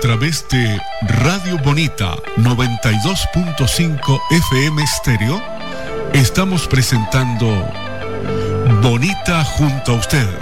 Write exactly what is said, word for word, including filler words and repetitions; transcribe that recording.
través de Radio Bonita noventa y dos punto cinco F M Stereo, estamos presentando Bonita junto a usted.